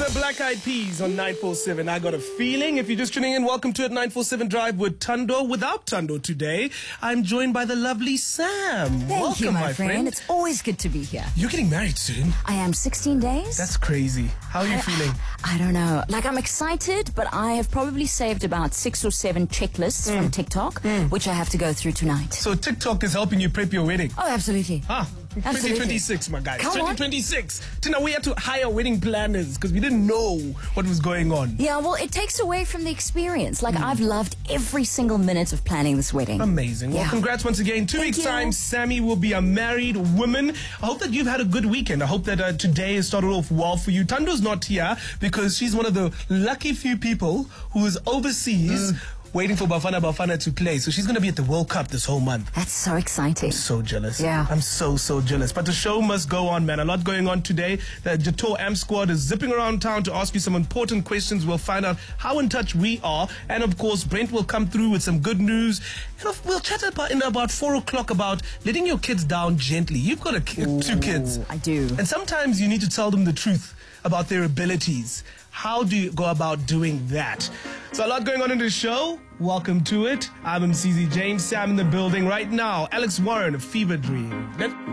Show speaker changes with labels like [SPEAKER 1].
[SPEAKER 1] Black Eyed Peas on 947. I got a feeling. If you're just tuning in, welcome to it, 947 Drive with Tando. Without Tando today, I'm joined by the lovely Sam.
[SPEAKER 2] Thank
[SPEAKER 1] welcome,
[SPEAKER 2] you, my
[SPEAKER 1] friend.
[SPEAKER 2] It's always good to be here.
[SPEAKER 1] You're getting married soon.
[SPEAKER 2] I am 16 days.
[SPEAKER 1] That's crazy. How are you feeling?
[SPEAKER 2] I don't know. Like, I'm excited, but I have probably saved about 6 or 7 checklists from TikTok, which I have to go through tonight.
[SPEAKER 1] So TikTok is helping you prep your wedding.
[SPEAKER 2] Oh, absolutely.
[SPEAKER 1] Ah, 2026, my guys.
[SPEAKER 2] Come on.
[SPEAKER 1] 2026. Tina, we had to hire wedding planners because we didn't know what was going on.
[SPEAKER 2] Yeah, well, it takes away from the experience. Like, I've loved every single minute of planning this wedding.
[SPEAKER 1] Amazing. Well,
[SPEAKER 2] Yeah.
[SPEAKER 1] congrats once again. 2 weeks'
[SPEAKER 2] you.
[SPEAKER 1] time, Sammy will be a married woman. I hope that you've had a good weekend. I hope that today has started off well for you. Tando's not here because she's one of the lucky few people who is overseas waiting for Bafana to play. So she's going to be at the World Cup this whole month.
[SPEAKER 2] That's so exciting.
[SPEAKER 1] So jealous.
[SPEAKER 2] Yeah.
[SPEAKER 1] I'm so jealous. But the show must go on, man. A lot going on today. The Jator Amp squad is zipping around town to ask you some important questions. We'll find out how in touch we are. And of course, Brent will come through with some good news. And we'll chat in about 4 o'clock about letting your kids down gently. You've got 2 kids.
[SPEAKER 2] I do.
[SPEAKER 1] And sometimes you need to tell them the truth about their abilities. How do you go about doing that? So a lot going on in the show. Welcome to it. I'm MCZ James, Sam in the building right now. Alex Warren, Fever Dream.